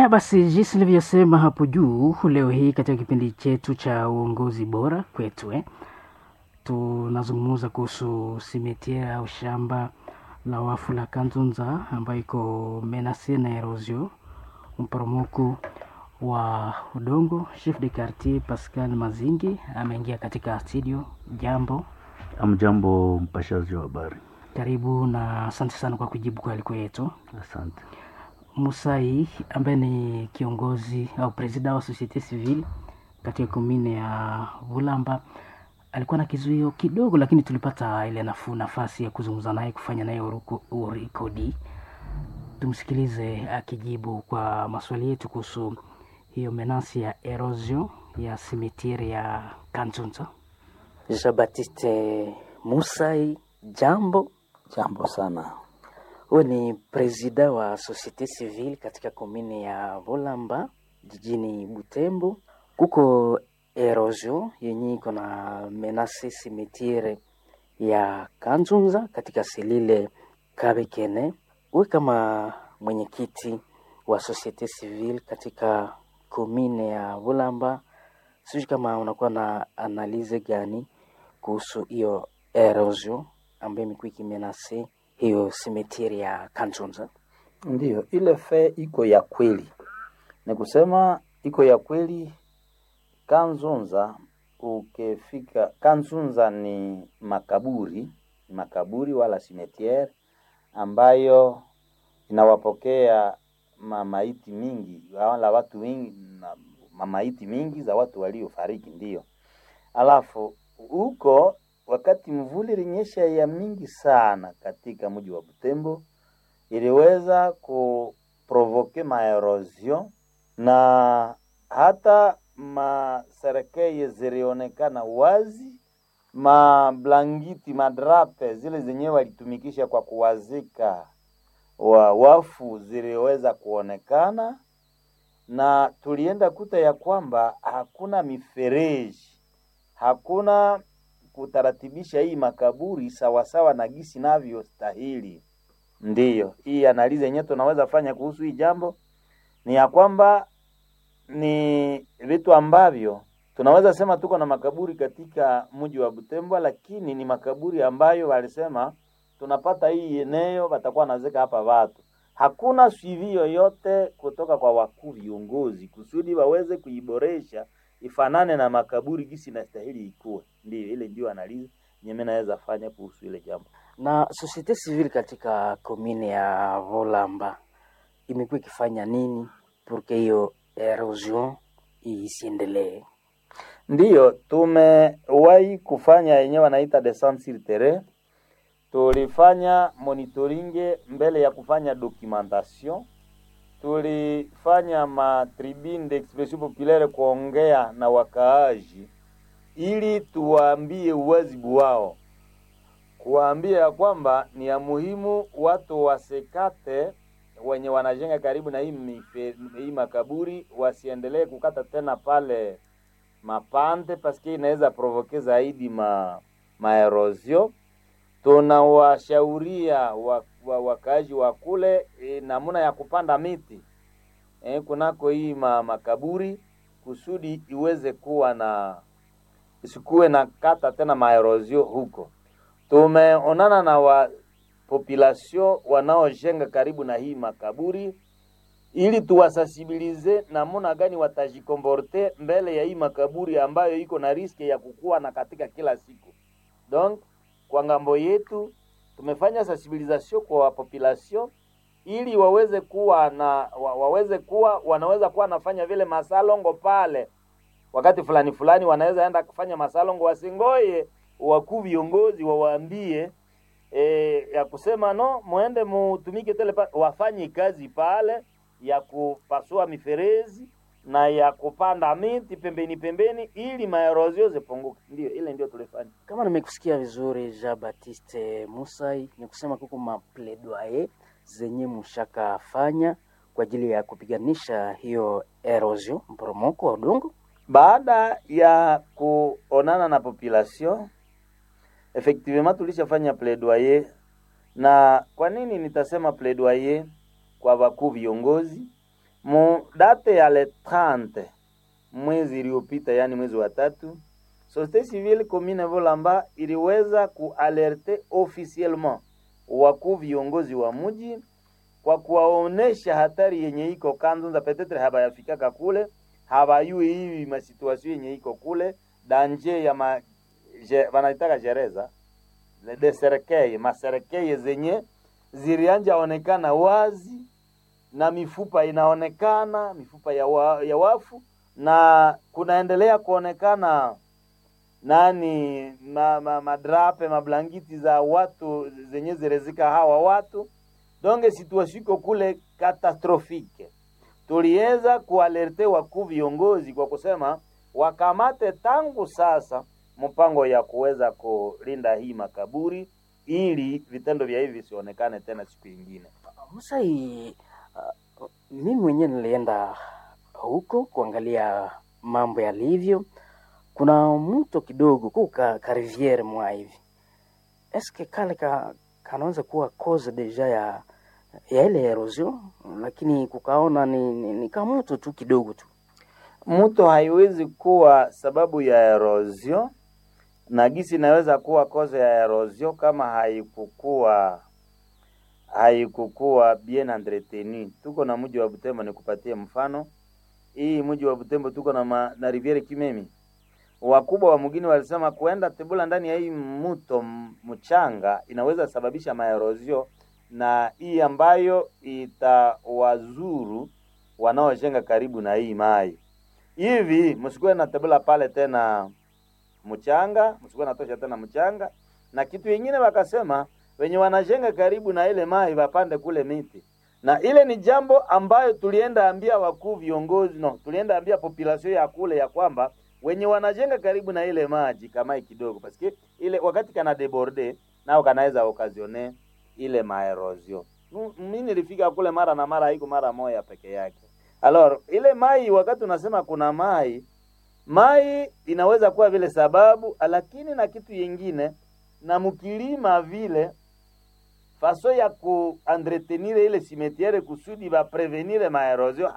Haya basi, jinsi nilivyosema hapo juu, leo hii katika kipindi chetu cha uongozi bora kwetu tunazungumza kuhusu simetiere au shamba la wafu la Kanzunza ambayo iko menacé na erosion, mporomoko wa udongo. Chef de quartier Pascal Mazingi ameingia katika studio. Jambo. Amjambo mpashaji wa habari. Karibu na asante sana kwa kujibu kwa aliko yetu. Asante. Musai ambaye ni kiongozi au president wa societe civile katika komine ya Bulamba alikuwa na kizuio kidogo, lakini tulipata ile nafasi ya kuzungumza naye, kufanya naye urikodi. Tumsikilize akijibu kwa maswali yetu kuhusu hiyo menasi ya erosion ya simetiere ya Kanzunza. Jean-Baptiste Musai, jambo. Jambo sana. Huyu ni presida wa societe civile katika komine ya Bulamba jijini Butembo. Kuko erosion yenye iko na menase simetiere ya Kanzunza katika selile Kabekene. Wewe kama mwenyekiti wa societe civile katika komine ya Bulamba, sijui kama unakuwa na analize gani kuhusu hiyo erosion ambayo imekuwa ikimenase hiyo simetiere ya Kanzunza? Ndiyo, ile fe iko ya kweli. Ni kusema iko ya kweli. Kanzunza, ukifika Kanzunza ni makaburi wala simetiere ambayo inawapokea mamaiti mingi wala watu wengi, mamaiti mingi za watu waliofariki. Ndiyo. Alafu huko wakati mvuli ilinyesha ya mingi sana katika mji wa Butembo, iliweza kuprovoke maerosion na hata maserekeye zilionekana wazi, mablangiti, madrape zile zenyewe walitumikisha kwa kuwazika wafu ziliweza kuonekana, na tulienda kuta ya kwamba hakuna mifereji, hakuna kutaratibisha hii makaburi sawasawa na gisi navyo stahili. Ndiyo, hii analiza yenyewe tunaweza fanya kuhusu hii jambo ni ya kwamba ni vitu ambavyo tunaweza sema tuko na makaburi katika mji wa Butembo, lakini ni makaburi ambayo walisema tunapata hii eneo watakuwa nazeka hapa watu. Hakuna suivi yoyote kutoka kwa wakuu viongozi kusudi waweze kuiboresha ifanane na makaburi gisi na stahili ikuwe. Ndiyo, ile ndio analiza nyeme naweza fanya kuhusu ile jambo. Na societe civile katika komine ya Bulamba imekuwa ikifanya nini porque hiyo erosion isiendelee? Ndiyo, tumewahi kufanya yenyewe wanaita descente sur terrain. Tulifanya monitoring mbele ya kufanya documentation. Tulifanya tribune d'expression populaire kuongea na wakaaji ili tuwaambie uwazibu wao, kuwaambia ya kwamba ni ya muhimu watu wasekate wenye wanajenga karibu na hii makaburi wasiendelee kukata tena pale mapande paske inaweza provoke zaidi maerosion. Tunawashauria wakaaji wa kule namuna ya kupanda miti kunako hii makaburi kusudi iweze kuwa na isikuwe na kata tena maerosion huko. Tumeonana na population wanaojenga karibu na hii makaburi ili tuwasensibilize namuna gani watajikomporte mbele ya hii makaburi ambayo iko na riski ya kukua na katika kila siku. Donc kwa ngambo yetu tumefanya sensibilisation kwa population ili waweze kuwa wanaweza kuwa nafanya vile masalongo pale wakati fulani wanaweza enda kufanya masalongo, wasingoye wakuu viongozi wawaambie ya kusema no muende mutumike tele wafanye kazi pale ya kupasua miferezi na ya kupanda miti pembeni ili maerosion zipunguke. Ndio ile ndio tulifanya. Kama nimekusikia vizuri Jean-Baptiste Musai, ni kusema kuko mapledoyer zenye mshaka fanya kwa ajili ya kupiganisha hiyo erosion, mporomoko wa udongo. Baada ya kuonana na population, effectivement tulishafanya plaidoyer. Na kwa nini nitasema plaidoyer kwa wakuu viongozi? Mu date ya le 30 mwezi iliyopita, yani mwezi wa tatu, société civile commune Volamba iliweza kualerte officiellement wakuu viongozi wa mji kwa kuwaonesha hatari yenye iko Kanzunza. Petetre habayafikaka kule, habayui hivi masituasio yenye iko kule, danje ya wanaitaka gereza de serkei, maserkei zenye zilianja onekana wazi na mifupa inaonekana, mifupa ya wafu, na kunaendelea kuonekana madrape mablangiti za watu zenye zerezika hawa watu. Donge situation iko kule catastrophique. Tuliweza kualerte wakuu viongozi kwa kusema wakamate tangu sasa mpango ya kuweza kulinda hii makaburi ili vitendo vya hivi visionekane tena siku nyingine. Musai, mimi mwenyewe nilienda huko kuangalia mambo yalivyo. Kuna mto kidogo kuka riviere mwa hivi. Eske kale kanaweza kuwa cause deja ya ile erosion, lakini kukaona ni kama mto tu kidogo tu. Mto haiwezi kuwa sababu ya erosion, na gisi inaweza kuwa cause ya erosion kama haikukuwa bien entretenu. Tuko na mji wa Butembo, nikupatie mfano. Hii mji wa Butembo tuko na riviere Kimemi. Wakubwa wa mgini walisema kuenda tebula ndani ya hii mto mchanga inaweza sababisha maerozio, na hii ambayo itawazuru wanaojenga karibu na hii mai. Hivi msikuwe na tebula pale tena mchanga, msikuwe na tosha tena mchanga. Na kitu kingine wakasema wenye wanajenga karibu na ile mai wapande kule miti. Na ile ni jambo ambayo tulienda ambia wakuu viongozi, tulienda ambia population ya kule ya kwamba wenye wanajenga karibu na ile maji kama kidogo, paske ile wakati kana deborde nao kanaweza occasioner ile maerosion. Mimi nilifika kule mara na mara, haiko mara moja peke yake. Alors ile mai, wakati unasema kuna mai inaweza kuwa vile sababu, lakini na kitu yengine na mkilima vile faso ya kuentretenir ile cimetière kusudi ba prevenir maerosion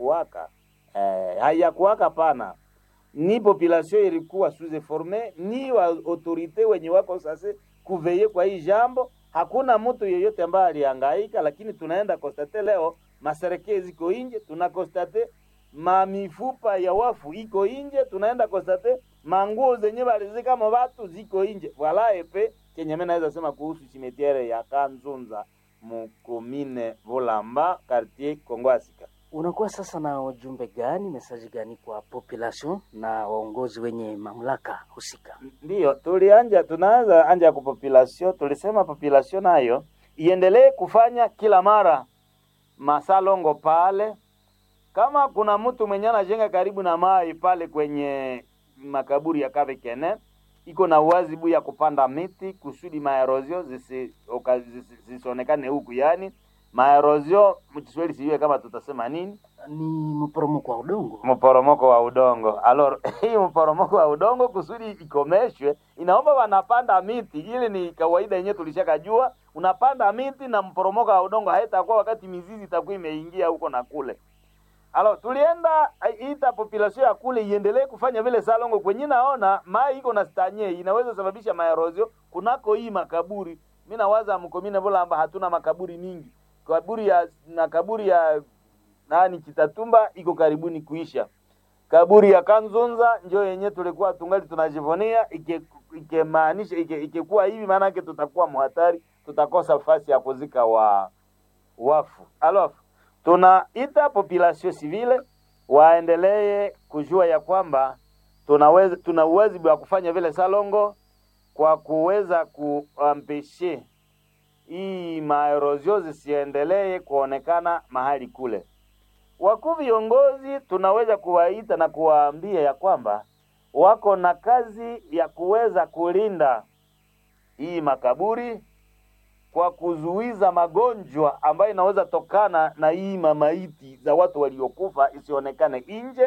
hayakuwaka pana. Ni population ilikuwa sous-informée, ni wa autorité wenye wako sasa kuveye kwa hii jambo. Hakuna mtu yeyote ambaye alihangaika, lakini tunaenda konstate leo masereke ziko nje, tunakonstate mifupa ya wafu iko nje, tunaenda konstate manguo zenye balizika kama watu ziko nje. Voilà epe kenye mimi naweza sema kuhusu cimetière ya Kanzunza mu commune Volamba, quartier Kongwasika. Unakuwa sasa na ujumbe gani, message gani kwa population na waongozi wenye mamlaka husika? Ndio, tunaanza anja kwa population. Tulisema population nayo iendelee kufanya kila mara masalongo pale. Kama kuna mtu mwenye anajenga karibu na mai pale kwenye makaburi ya Kavekene, iko na wajibu ya kupanda miti kusudi maerosion zisionekane huku. Yani maerosion mchisweli siwe kama tutasema nini, ni mporomoko wa udongo. Alors hii mporomoko wa udongo kusudi ikomeshwe, inaomba wanapanda miti. Ile ni kawaida yenyewe tulishakajua, unapanda miti na mporomoko wa udongo haitakuwa wakati mizizi itakuwa imeingia huko na kule. Alors tulienda ita population ya kule iendelee kufanya vile salongo kwenye naona mai iko na stanye inaweza sababisha maerosion kunako hii makaburi. Mimi nawaza mkomine Volamba hatuna makaburi mingi. Kaburi ya nani Kitatumba iko karibuni kuisha. Kaburi ya Kanzunza ndio yenye tulikuwa tungali tunajivonia, ikemaanisha ikikuwa hivi maana yake tutakuwa muhatari, tutakosa nafasi ya kuzika wafu. Alors tunaita population civile waendelee kujua ya kwamba tuna uwezo wa kufanya vile salongo kwa kuweza kuampeshe hii maerosion zisiendelee kuonekana mahali kule. Wakuu viongozi tunaweza kuwaita na kuwaambia ya kwamba wako na kazi ya kuweza kulinda hii makaburi kwa kuzuiza magonjwa ambayo inaweza tokana na hii mamaiti za watu waliokufa isionekane nje.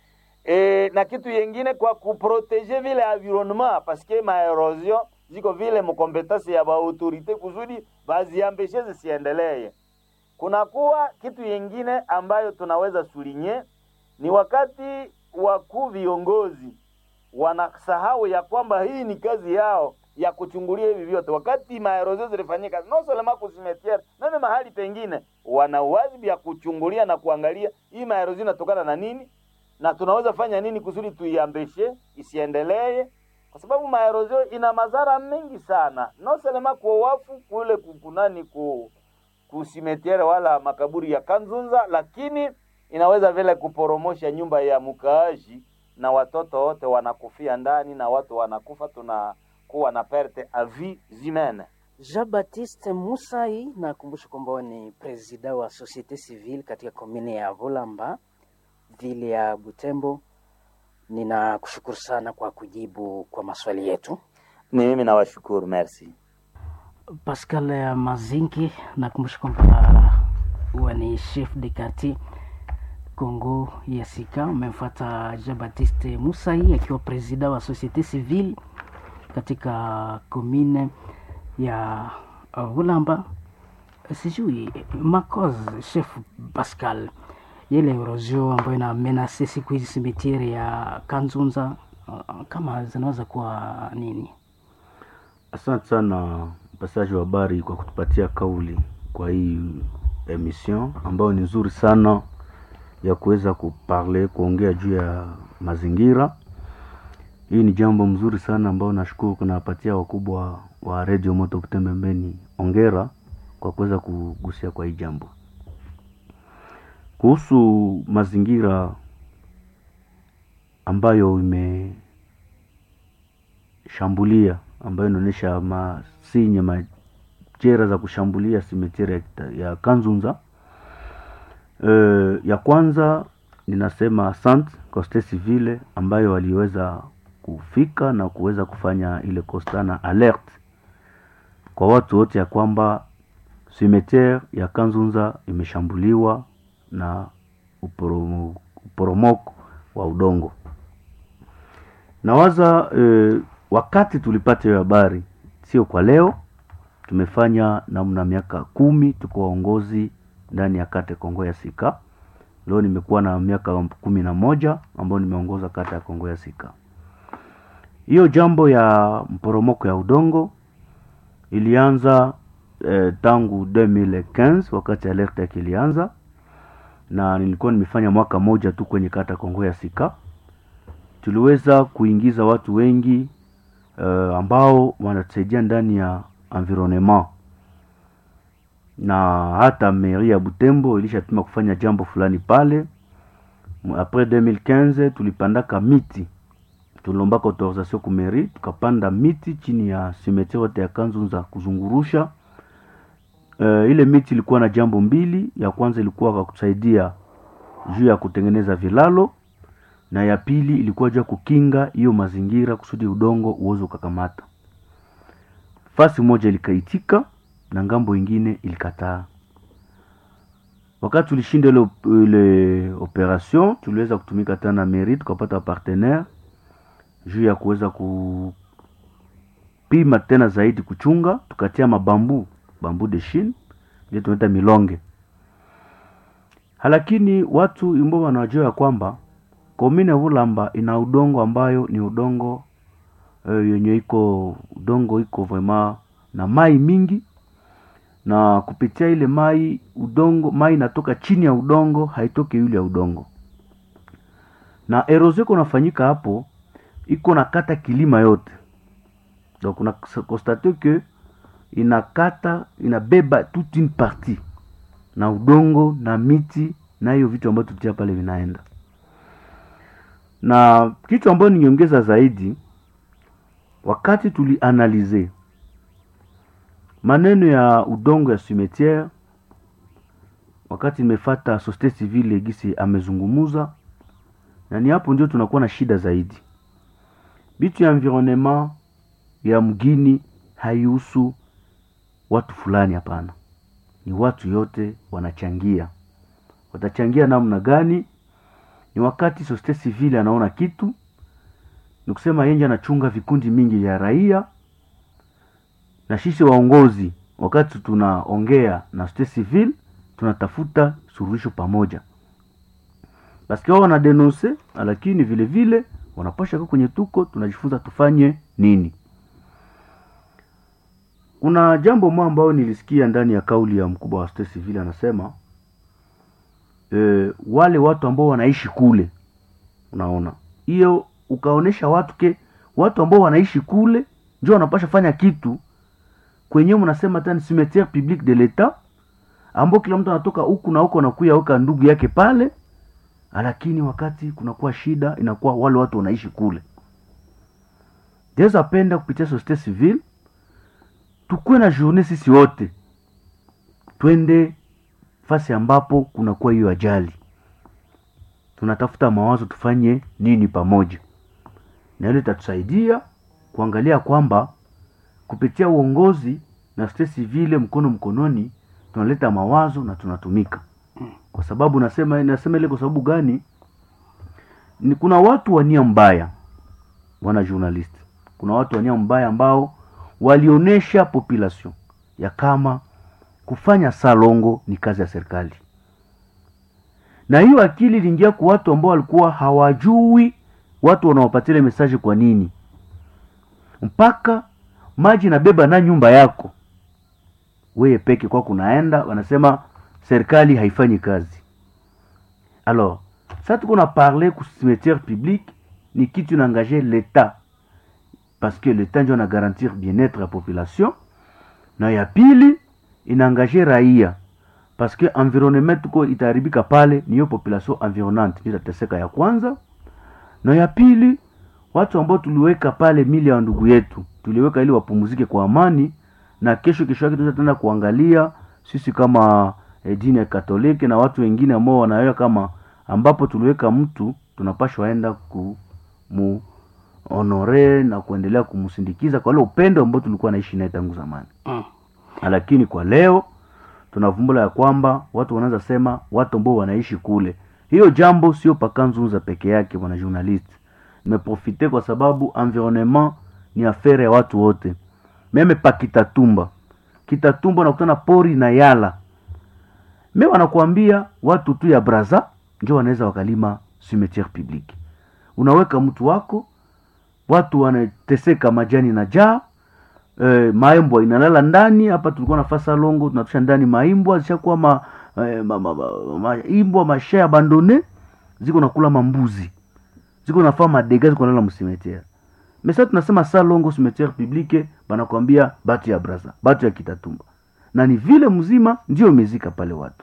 Na kitu yengine kwa kuproteger vile environnement, parce que maerosion ziko vile mkompetence ya ba autorité kusudi baziambeshe zisiendelee. Kunakuwa kitu yengine ambayo tunaweza sulinye, ni wakati wakuu viongozi wanasahau ya kwamba hii ni kazi yao ya kuchungulia hivi vyote. Wakati maerozo zilifanyika no solema kusimetiere nani mahali pengine, wana wajibu ya kuchungulia na kuangalia hii maerozo inatokana na nini na tunaweza fanya nini kusudi tuiambeshe isiendelee, kwa sababu maerozo ina madhara mengi sana, no solema kwa wafu kule kukunani kusimetiere wala makaburi ya Kanzunza, lakini inaweza vile kuporomosha nyumba ya mkaaji na watoto wote wanakufia ndani na watu wanakufa, tunakuwa na perte a vie humaine. Jean-Baptiste Musai, nakumbusha kwamba ni presida wa Societe Civile katika komine ya Volamba, vile ya Butembo. Ninakushukuru sana kwa kujibu kwa maswali yetu. Ni mimi nawashukuru, merci. Pascal Mazinki, nakumbusha kwamba huwa ni chef de quartier Kongo ya Sika. Umemfuata Jean-Baptiste Musai akiwa presida wa Societe Civile katika komine ya Volamba. Sijui makoz chef Pascal, ile erosion ambayo ina menace siku hizi simetiere ya Kanzunza, kama zinaweza kuwa nini? Asante sana mpasaji wa habari kwa kutupatia kauli kwa hii emission ambayo ni nzuri sana ya kuweza kuongea juu ya mazingira. Hii ni jambo mzuri sana ambao nashukuru kunapatia wakubwa wa Radio Moto Butembo Beni ongera kwa kuweza kugusia kwa hii jambo. Kuhusu mazingira ambayo imeshambulia, ambayo inaonyesha masinye majera za kushambulia simetiere ya Kanzunza. Ya kwanza ninasema asante kwa Societe Civile ambayo waliweza kufika na kuweza kufanya ile kostana alert kwa watu wote ya kwamba simetiere ya Kanzunza imeshambuliwa na uporomoko wa udongo. Nawaza wakati tulipata hiyo habari sio kwa leo, tumefanya namna miaka 10 tuko waongozi ndani ya kata Kongo ya Sika. Leo nimekuwa na miaka 11 ambao nimeongoza kata ya Kongo ya Sika. Hiyo jambo ya mporomoko ya udongo ilianza tangu 2015 wakati alert yake ilianza, na nilikuwa nimefanya mwaka moja tu kwenye kata Kongo ya Sika. Tuliweza kuingiza watu wengi ambao wanatusaidia ndani ya environnement, na hata mairie ya Butembo ilishatuma kufanya jambo fulani pale. Après 2015 tulipandaka miti, tuliomba autorisation ku mairie, tukapanda miti chini ya cimetière ya Kanzunza kuzungurusha. Ile miti ilikuwa na jambo mbili. Ya kwanza ilikuwa kwa kusaidia juu ya kutengeneza vilalo, na ya pili ilikuwa juu ya kukinga hiyo mazingira kusudi udongo uweze kukamata. Fasi moja ilikaitika na ngambo ingine ilikataa. Wakati tulishinda ile operation, tuliweza kutumika tena mairie, tukapata partenaire juu ya kuweza kupima tena zaidi kuchunga, tukatia bambu de Chine ile tunaita milonge. Lakini watu ambao wanajua kwamba komine Volamba ina udongo ambayo ni udongo yenye iko vraiment na mai mingi, na kupitia ile mai inatoka chini ya udongo, haitoki yule ya udongo, na erosion kunafanyika hapo iko na kata kilima yote. Donc kuna constate que inabeba toute une partie na udongo na miti na hiyo vitu ambavyo tutia pale vinaenda. Na kitu ambacho ningeongeza zaidi, wakati tulianalize maneno ya udongo ya cimetière, wakati nimefuata Societe Civile gisi amezungumuza, na ni hapo ndio tunakuwa na shida zaidi. Bitu ya environnement ya mgini haihusu watu fulani, hapana. Ni watu yote wanachangia. Watachangia namna gani? Ni wakati Societe Civile anaona kitu, ni kusema yeye anachunga vikundi mingi ya raia, na sisi waongozi wakati tunaongea na Societe Civile tunatafuta suluhisho pamoja. Basi wao wanadenonse, lakini vile vile wanapasha kwenye tuko tunajifunza tufanye nini. Kuna jambo moja ambao nilisikia ndani ya kauli ya mkubwa wa societe civile, anasema wale watu ambao wanaishi kule, unaona hiyo, ukaonesha watu ambao wanaishi kule ndio wanapasha fanya kitu kwenye mnasema tani cimetière public de l'État, ambao kila mtu anatoka huku na huko na kuya ndugu yake pale, lakini wakati kunakuwa shida inakuwa wale watu wanaishi kule. Deza penda kupitia societe civile tukue na journée sisi wote, twende fasi ambapo kunakuwa hiyo ajali, tunatafuta mawazo tufanye nini pamoja, na ile itatusaidia kuangalia kwamba kupitia uongozi na societe civile mkono mkononi tunaleta mawazo na tunatumika. Kwa sababu nasema ile kwa sababu gani? Ni kuna watu wa nia mbaya, wana journalist, kuna watu wa nia mbaya ambao walionesha population ya kama kufanya salongo ni kazi ya serikali, na hiyo akili iliingia kwa watu ambao walikuwa hawajui watu wanawapatia message kwa nini, mpaka maji na beba na nyumba yako wewe peke kwa kunaenda wanasema serikali haifanyi kazi. Alors ça tuko na parler ku cimetière public ni kitu na engager l'État, parce que l'État ndio na garantir bien-être ya population, na ya pili inaengager raia, parce que environnement tuko itaribika pale, ni hiyo population environnante ndio itateseka ya kwanza, na ya pili watu ambao tuliweka pale mili ya ndugu yetu tuliweka ili wapumzike kwa amani, na kesho yake tutaenda kuangalia sisi kama dini ya Katoliki na watu wengine ambao wanaelewa kama ambapo tuliweka mtu tunapaswa waenda honore na kuendelea kumsindikiza kwa ile upendo ambao tulikuwa naishi naye tangu zamani. Lakini kwa leo tunavumbula ya kwamba watu wanaanza sema watu ambao wanaishi kule. Hiyo jambo sio pakanzunza peke yake, bwana journalist. Nimeprofite kwa sababu environnement ni affaire ya watu wote. Meme pa Kitatumba nakutana pori na yala. Mimi wanakuambia watu tu ya Braza ndio wanaweza wakalima cimetière public. Unaweka mtu wako, watu wanateseka majani na jaa, maimbwa inalala ndani. Hapa tulikuwa nafasi salongo tunatusha ndani maimbwa zishakuwa maimbwa masha abandone, ziko nakula mambuzi, ziko nafaa madega, ziko nalala mcimetière. Mesa tunasema salongo cimetière public, banakwambia batu ya Braza, batu ya Kitatumba, na ni vile mzima ndio mezika pale watu.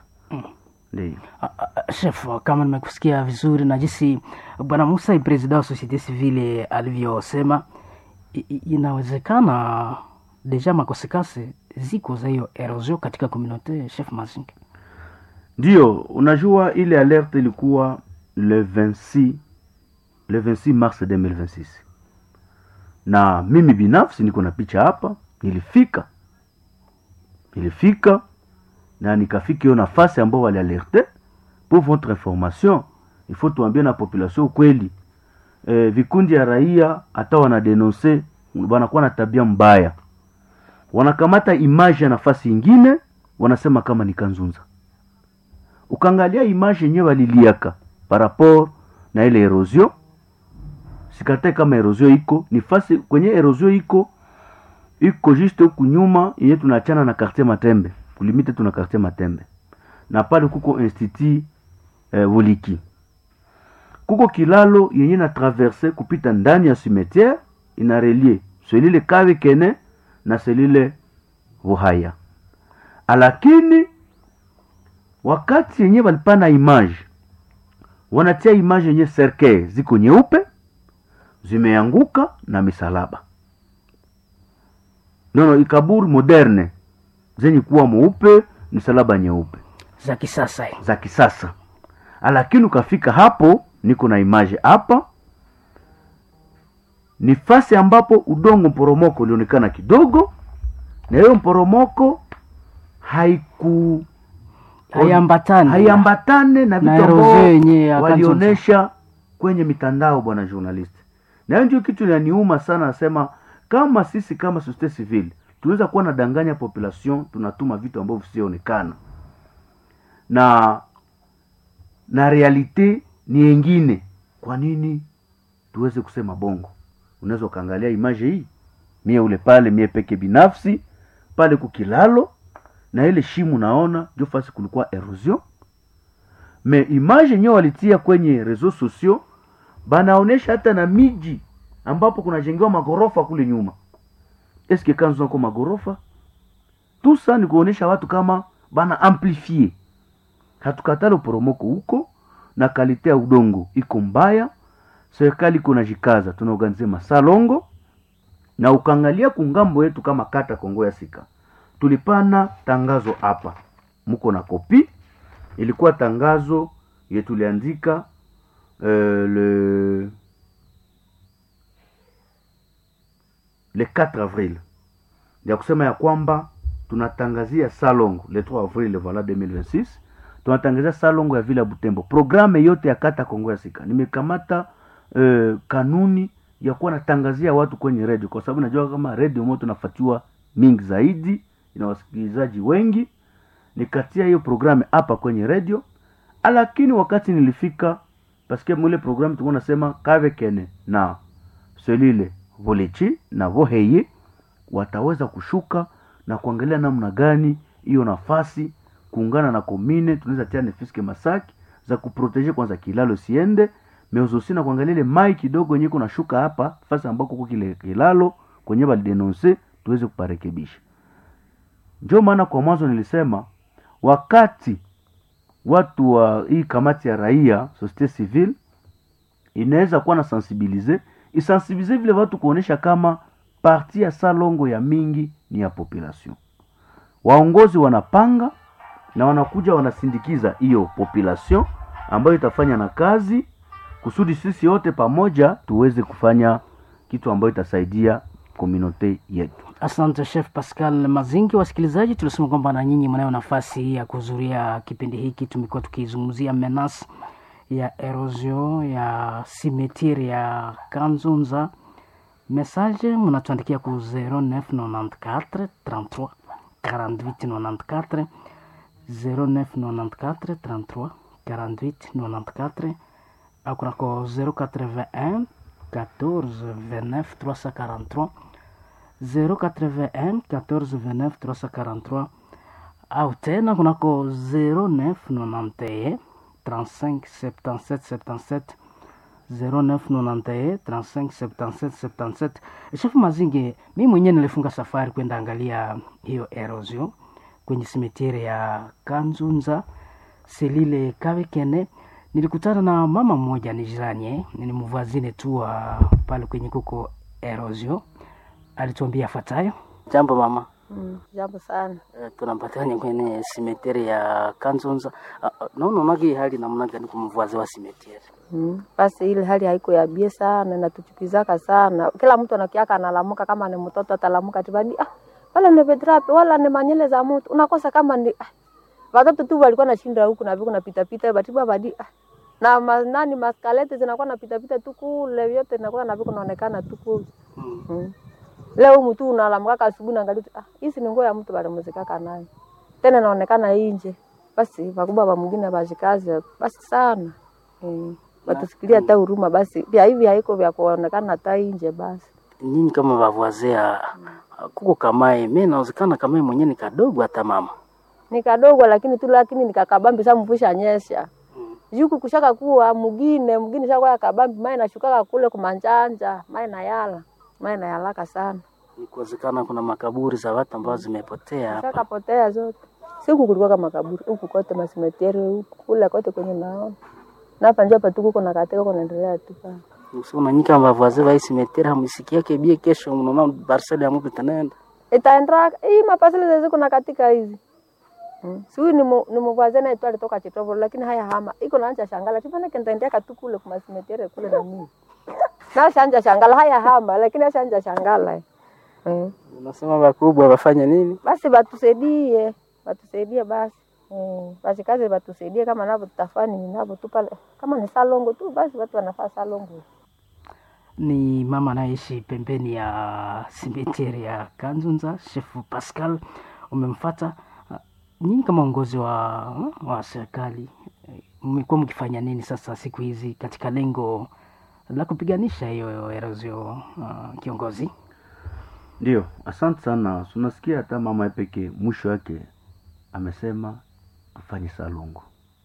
Chef, kama nimekusikia vizuri na jinsi bwana Musa president wa societe civile alivyosema, inawezekana deja makosekase ziko za hiyo erosion katika communauté. Chef Mazinga, ndio unajua ile alerte ilikuwa le 26 mars 2026, na mimi binafsi niko na picha hapa, nilifika na nikafika hiyo nafasi ambao wali alerte. Pour votre information, il faut tuambie na population kweli, vikundi ya raia hata wanadenonse wanakuwa na tabia mbaya, wanakamata image ya nafasi nyingine wanasema kama ni Kanzunza. Ukaangalia image yenyewe waliliaka par rapport na ile erosion, sikate kama erosion iko ni fasi kwenye erosion iko juste huku nyuma yenye tunaachana na quartier Matembe, kulimite tuna quartier Matembe, na pale kuko institut Voliki, kuko kilalo yenye na traverser kupita ndani ya cimetière, ina relier selile Kawe Kene na selile Vuhaya. Alakini wakati yenye walipana image, wanatia image yenye cercueil ziko nyeupe zimeanguka na misalaba. Ikaburi moderne zenye kuwa mweupe, misalaba nyeupe za kisasa. Lakini ukafika hapo, niko na image hapa, ni fasi ambapo udongo mporomoko ulionekana kidogo, na hiyo mporomoko hayambatane na vitu ambavyo walionesha kwenye mitandao, bwana journalist. Na hiyo ndio kitu inaniuma sana, nasema kama sisi kama societe civile tunaweza kuwa nadanganya population, tunatuma vitu ambavyo visionekana. na realite ni nyingine. Kwa nini tuweze kusema bongo? Unaweza kaangalia image hii, mie ule pale, mie peke binafsi pale kukilalo, na ile shimu naona jo fasi kulikuwa erosion. Me image nyo walitia kwenye reseaux sociaux, banaonesha hata na miji ambapo kuna jengewa magorofa kule nyuma. Eske Kanzunza kwa magorofa? Tout ça ni kuonesha watu kama bana amplifier. Hatukatalo poromoko huko, na kalite ya udongo iko mbaya. Serikali kuna jikaza, tunaorganize masalongo, na ukangalia kungambo yetu kama kata Kongo ya Sika. Tulipana tangazo hapa. Muko na kopi. Ilikuwa tangazo yetu liandika le 4 avril. Ya kusema ya kwamba tunatangazia salongo le 3 avril voilà 2026. Tunatangazia salongo ya Villa Butembo. Programe yote ya kata Kongo ya Sika. Nimekamata kanuni ya kuwa natangazia watu kwenye radio, kwa sababu najua kama radio moto tunafatiwa mingi zaidi, ina wasikilizaji wengi. Nikatia hiyo programe hapa kwenye radio. Lakini wakati nilifika, paske mwile programe tulikuwa nasema Kavekene na Selile Volechi na Voheye wataweza kushuka na kuangalia namna gani hiyo nafasi kuungana na komine tunaweza tia nefiske masaki za kuproteje kwanza kilalo siende, meozosina kuangalia ile mai kidogo yenye kuna shuka hapa fasi ambako kwa kile kilalo kwenye bali denonce tuweze kuparekebisha. Ndio maana kwa mwanzo nilisema wakati watu wa hii kamati ya raia societe civile inaweza kuwa na isensibilize vile watu kuonesha kama parti ya salongo ya mingi ni ya population. Waongozi wanapanga na wanakuja wanasindikiza hiyo population ambayo itafanya na kazi kusudi sisi wote pamoja tuweze kufanya kitu ambayo itasaidia community yetu. Asante Chef Pascal Mazingi. Wasikilizaji, tulisema kwamba na nyinyi mnayo nafasi ya kuhudhuria kipindi hiki. Tumekuwa tukizungumzia menace ya erosion ya cimetière ya Kanzunza. Message mnatuandikia ku 0994 33 48 94 0994 33 48 94 au kunako 081 14 29 343 081 14 29 343 au tena kunako 0991 35 77 77 0991 35 77 77. Chef Mazingi, mimi mwenyewe nilifunga safari kwenda angalia hiyo erosion kwenye cimetière ya Kanzunza Selile Kavekene. Nilikutana na mama mmoja ni jirani, ni mvazine tu pale kwenye kuko erosion. Alituambia fuatayo. Jambo mama. Jambo sana. Tunapatana kwenye cimetière ya Kanzunza. Naona magi hali namna gani kumvuazi wa cimetière? Basi ile hali haiko ya bie sana na tuchukizaka sana. Kila mtu anakiaka analamuka, kama ni mtoto atalamuka tibani wala ni bedrape wala ni manyele za mtu. Unakosa kama ni watoto tu walikuwa nashinda huku na viku na pita batiba badi na nani maskalete zinakuwa na pita tu kule vyote zinakuwa na viku naonekana tu kule. Leo mtu unalamuka asubuhi na angalia hizi ni nguo ya mtu bale muzikaka nayo. Tena naonekana nje. Basi wakubwa wa mwingine bajikaze basi sana. Batusikilia hata huruma basi. Pia hivi haiko vya kuonekana hata nje basi. Nyinyi kama bavwazea kuko kamae, mimi naozekana kamae mwenyewe ni kadogo hata mama. Ni kadogo lakini nikakabambi sa mvusha nyesha. Yuko kushaka kuwa mwingine shaka kabambi mai nashukaka kule kumanjanja, mai na yala. Mai na yalaka sana. Ni kuwezekana kuna makaburi za watu ambao zimepotea hapa. Shaka potea zote. Siku kulikuwa kama makaburi huku kote masimeteri huku kule kote kwenye naona. Na hapa nje patuko kuna katika kunaendelea tu pa. Usona nyika mbavaze wa cimetière hamsikia kebie kesho mnaona parcelle ya mtu tanaenda. Itaenda hii mapasele ziko na katika hizi. Sio ni mvaze na itwa alitoka Chitovo lakini haya hama. Iko naanza shangala. Tupana kentaendea katu kule kwa cimetière kule na mimi. Na shanja shangala haya hama lakini shanja shangala. Unasema wakubwa wafanye nini? Basi batusaidie basi. Basi kazi batusaidie kama navyo tutafani ninavyo tu pale. Kama ni salongo tu basi watu wanafaa salongo. Ni mama anaishi pembeni ya cimetière ya Kanzunza. Chef Pascal umemfuata. nyinyi kama uongozi wa serikali mmekuwa mkifanya nini sasa siku hizi katika lengo la kupiganisha hiyo erosion, kiongozi? Ndio, asante sana. Tunasikia hata mama peke mwisho yake amesema tufanye salongo.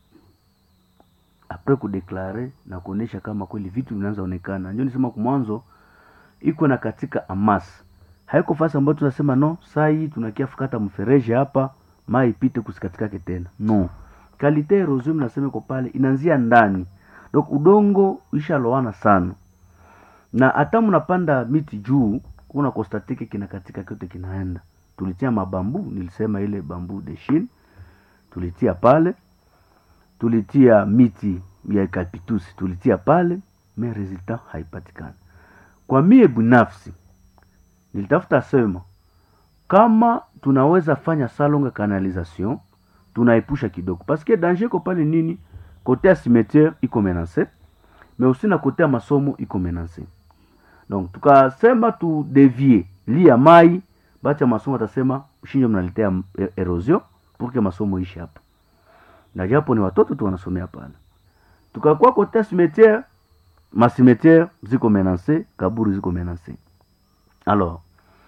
Apre kudeklare na kuonesha kama kweli vitu vinaanza onekana. Ndio nisema kwa mwanzo iko na katika amas. Haiko fasa ambayo tunasema no, sai tunakia fukata mfereji hapa, mai ipite kusikatikake tena. No. Kalite erosion nasema iko pale inaanzia ndani. Donc udongo ishaloana sana. Na hata mnapanda miti juu kuna kostatike kina katika kyote kinaenda. Tulitia mabambu, nilisema ile bambu de Chine. Tulitia pale. Tulitia miti ya eucalyptus, tulitia pale, mais resultat haipatikani. Kwa mie binafsi nilitafuta sema kama tunaweza fanya salonga canalisation, tunaepusha kidogo. Parce que danger ko pale nini? Côté ya cimetière iko menacé, mais aussi na côté ya masomo iko menacé. Donc tukasema tu devier lia mai, bacha masomo atasema shinjo mnaletea erosion pour que masomo ishi hapa. Na japo ni watoto tu wanasomea pale. Tukakuwa côté cimetière, ma cimetière ziko menacé, kaburi ziko menacé. Alors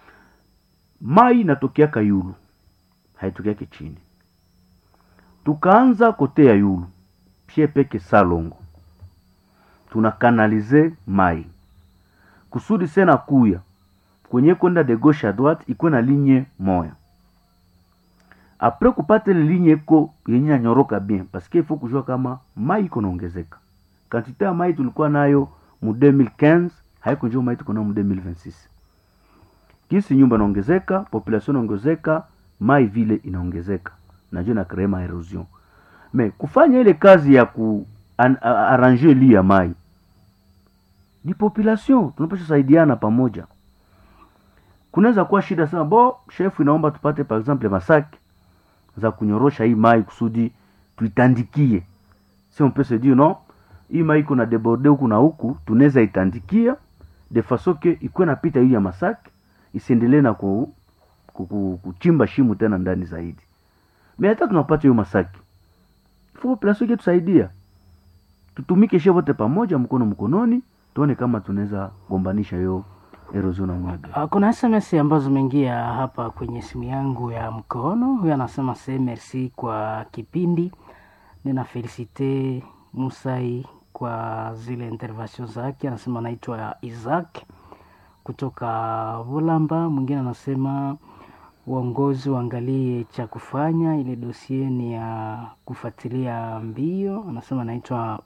mai natokea kayulu, haitokea chini. Tukaanza kote ya yulu, pie peke salongo. Tunakanalize mai. Kusudi sena kuya, kwenye kwenda de gauche à droite, ikuwe na ligne moya. Après kupate le ligne eko yenye nyoroka bien, parce que il faut kujua kama mai iko naongezeka. Quantité ya mai tulikuwa nayo mu 2015, haiko njoo mai tuko nayo mu 2026. Kisi nyumba inaongezeka, population inaongezeka, mai vile inaongezeka. Najua na krema erosion. Mais kufanya ile kazi ya ku arranger li ya mai, ni population, tunapaswa saidiana pamoja. Kunaweza kuwa shida sana, bo chef inaomba tupate par exemple masaki za kunyorosha hii mai kusudi tuitandikie. Si on peut se dire non, hii mai kuna débordé huku na huku, tunaweza itandikia de façon que ikuwe napita hii ya masaki isiendelee na kuchimba shimo tena ndani zaidi. Mais hata tunapata hiyo masaki, faut population yetu tusaidia. Tutumike shevo wote pamoja, mkono mkononi, tuone kama tunaweza gombanisha hiyo erosion na mwaga. Kuna SMS ambazo zimeingia hapa kwenye simu yangu ya mkono. Huyu anasema merci kwa kipindi. Nina felicite Musai kwa zile intervention zake. Anasema anaitwa Isaac kutoka Volamba. Mwingine anasema uongozi uangalie cha kufanya, ile dossier ni ya kufuatilia mbio. Anasema anaitwa